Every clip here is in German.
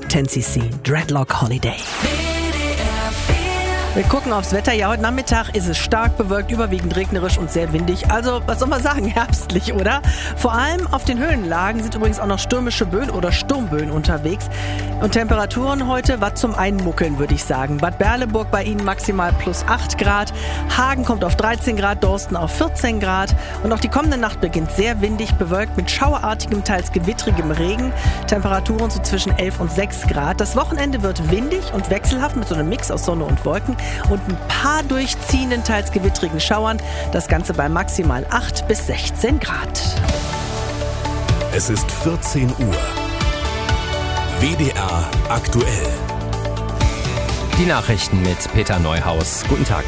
10cc, Dreadlock Holiday. Wir gucken aufs Wetter. Ja, heute Nachmittag ist es stark bewölkt, überwiegend regnerisch und sehr windig. Also, was soll man sagen, herbstlich, oder? Vor allem auf den Höhenlagen sind übrigens auch noch stürmische Böen oder Sturmböen unterwegs. Und Temperaturen heute, was zum Einmuckeln, würde ich sagen. Bad Berleburg bei Ihnen maximal plus 8 Grad. Hagen kommt auf 13 Grad, Dorsten auf 14 Grad. Und auch die kommende Nacht beginnt sehr windig, bewölkt mit schauerartigem, teils gewittrigem Regen. Temperaturen so zwischen 11 und 6 Grad. Das Wochenende wird windig und wechselhaft mit so einem Mix aus Sonne und Wolken und ein paar durchziehenden, teils gewittrigen Schauern. Das Ganze bei maximal 8 bis 16 Grad. Es ist 14 Uhr. WDR aktuell. Die Nachrichten mit Peter Neuhaus. Guten Tag.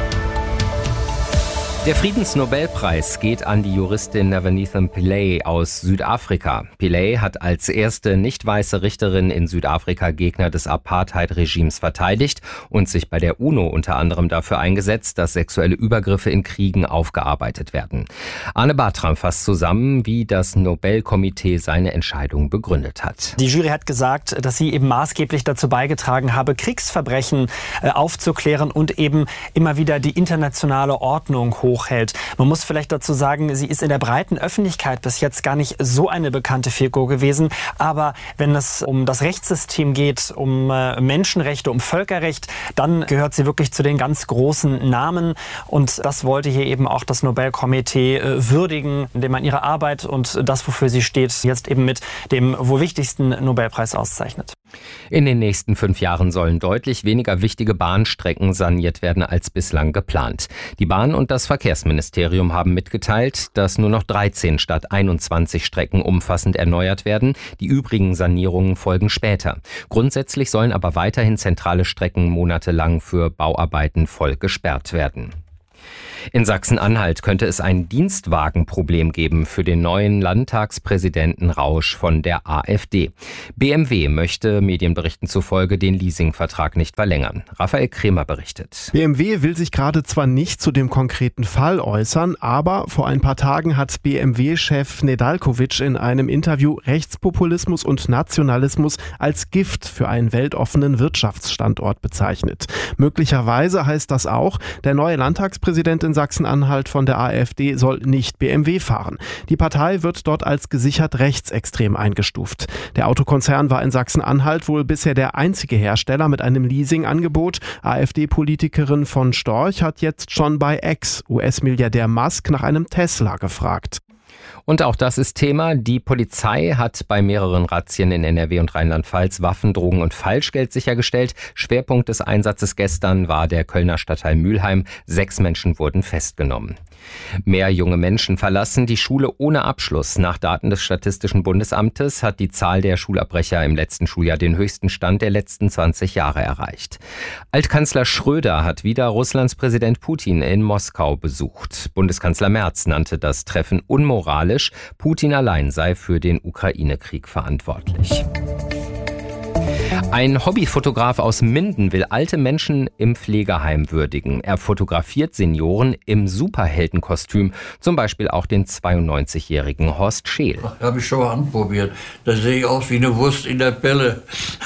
Der Friedensnobelpreis geht an die Juristin Navanitha Pillay aus Südafrika. Pillay hat als erste nicht weiße Richterin in Südafrika Gegner des Apartheid-Regimes verteidigt und sich bei der UNO unter anderem dafür eingesetzt, dass sexuelle Übergriffe in Kriegen aufgearbeitet werden. Arne Bartram fasst zusammen, wie das Nobelkomitee seine Entscheidung begründet hat. Die Jury hat gesagt, dass sie eben maßgeblich dazu beigetragen habe, Kriegsverbrechen aufzuklären und eben immer wieder die internationale Ordnung hochhält. Man muss vielleicht dazu sagen, sie ist in der breiten Öffentlichkeit bis jetzt gar nicht so eine bekannte Figur gewesen. Aber wenn es um das Rechtssystem geht, um Menschenrechte, um Völkerrecht, dann gehört sie wirklich zu den ganz großen Namen. Und das wollte hier eben auch das Nobelkomitee würdigen, indem man ihre Arbeit und das, wofür sie steht, jetzt eben mit dem wohl wichtigsten Nobelpreis auszeichnet. In den nächsten 5 Jahren sollen deutlich weniger wichtige Bahnstrecken saniert werden als bislang geplant. Die Bahn und das Verkehrsministerium haben mitgeteilt, dass nur noch 13 statt 21 Strecken umfassend erneuert werden. Die übrigen Sanierungen folgen später. Grundsätzlich sollen aber weiterhin zentrale Strecken monatelang für Bauarbeiten voll gesperrt werden. In Sachsen-Anhalt könnte es ein Dienstwagenproblem geben für den neuen Landtagspräsidenten Rausch von der AfD. BMW möchte Medienberichten zufolge den Leasingvertrag nicht verlängern. Raphael Kremer berichtet. BMW will sich gerade zwar nicht zu dem konkreten Fall äußern, aber vor ein paar Tagen hat BMW-Chef Nedeljkovic in einem Interview Rechtspopulismus und Nationalismus als Gift für einen weltoffenen Wirtschaftsstandort bezeichnet. Möglicherweise heißt das auch, der neue Landtagspräsident in Sachsen-Anhalt von der AfD soll nicht BMW fahren. Die Partei wird dort als gesichert rechtsextrem eingestuft. Der Autokonzern war in Sachsen-Anhalt wohl bisher der einzige Hersteller mit einem Leasingangebot. AfD-Politikerin von Storch hat jetzt schon bei Ex-US-Milliardär Musk nach einem Tesla gefragt. Und auch das ist Thema. Die Polizei hat bei mehreren Razzien in NRW und Rheinland-Pfalz Waffen, Drogen und Falschgeld sichergestellt. Schwerpunkt des Einsatzes gestern war der Kölner Stadtteil Mülheim. 6 Menschen wurden festgenommen. Mehr junge Menschen verlassen die Schule ohne Abschluss. Nach Daten des Statistischen Bundesamtes hat die Zahl der Schulabbrecher im letzten Schuljahr den höchsten Stand der letzten 20 Jahre erreicht. Altkanzler Schröder hat wieder Russlands Präsident Putin in Moskau besucht. Bundeskanzler Merz nannte das Treffen unmoralisch. Putin allein sei für den Ukraine-Krieg verantwortlich. Ein Hobbyfotograf aus Minden will alte Menschen im Pflegeheim würdigen. Er fotografiert Senioren im Superheldenkostüm, zum Beispiel auch den 92-jährigen Horst Scheel. Habe ich schon mal anprobiert. Da sehe ich aus wie eine Wurst in der Pelle.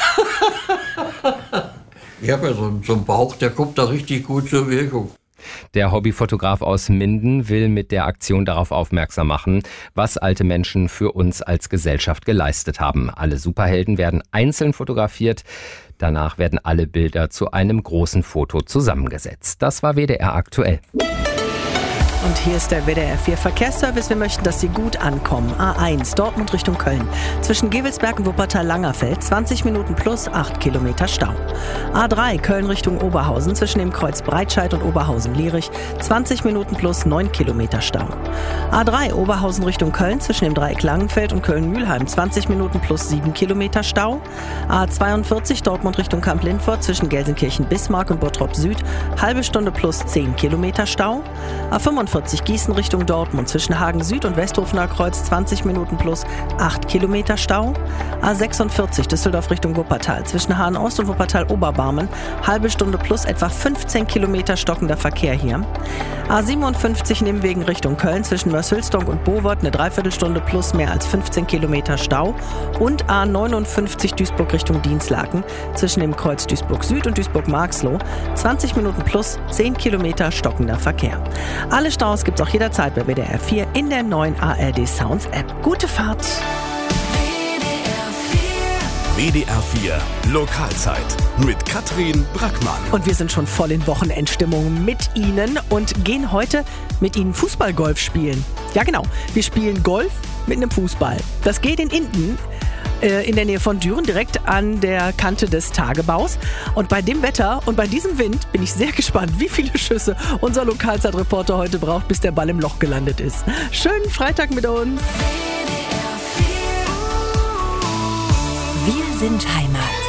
Ich habe ja so einen Bauch, der kommt da richtig gut zur Wirkung. Der Hobbyfotograf aus Minden will mit der Aktion darauf aufmerksam machen, was alte Menschen für uns als Gesellschaft geleistet haben. Alle Superhelden werden einzeln fotografiert. Danach werden alle Bilder zu einem großen Foto zusammengesetzt. Das war WDR aktuell. Und hier ist der WDR 4 Verkehrsservice. Wir möchten, dass Sie gut ankommen. A1 Dortmund Richtung Köln. Zwischen Gewelsberg und Wuppertal-Langerfeld 20 Minuten plus 8 Kilometer Stau. A3 Köln Richtung Oberhausen zwischen dem Kreuz Breitscheid und Oberhausen-Lierich 20 Minuten plus 9 Kilometer Stau. A3 Oberhausen Richtung Köln zwischen dem Dreieck Langenfeld und Köln-Mülheim 20 Minuten plus 7 Kilometer Stau. A42 Dortmund Richtung Kamp-Lindfort zwischen Gelsenkirchen-Bismarck und Bottrop Süd halbe Stunde plus 10 Kilometer Stau. A45 A45 Gießen Richtung Dortmund zwischen Hagen Süd und Westhofener Kreuz 20 Minuten plus 8 Kilometer Stau. A46 Düsseldorf Richtung Wuppertal zwischen Hahn Ost und Wuppertal Oberbarmen halbe Stunde plus etwa 15 Kilometer stockender Verkehr hier. A57 Nimwegen Richtung Köln zwischen Mörs-Hülsdonk und Bowort eine Dreiviertelstunde plus mehr als 15 Kilometer Stau. Und A59 Duisburg Richtung Dinslaken zwischen dem Kreuz Duisburg Süd und Duisburg-Marxloh 20 Minuten plus 10 Kilometer stockender Verkehr. Alle Staus gibt's auch jederzeit bei WDR 4 in der neuen ARD Sounds App. Gute Fahrt! WDR 4 Lokalzeit mit Katrin Brackmann. Und wir sind schon voll in Wochenendstimmung mit Ihnen und gehen heute mit Ihnen Fußballgolf spielen. Ja genau, wir spielen Golf mit einem Fußball. Das geht in Minden. In der Nähe von Düren, direkt an der Kante des Tagebaus. Und bei dem Wetter und bei diesem Wind bin ich sehr gespannt, wie viele Schüsse unser Lokalzeitreporter heute braucht, bis der Ball im Loch gelandet ist. Schönen Freitag mit uns. Wir sind Heimat.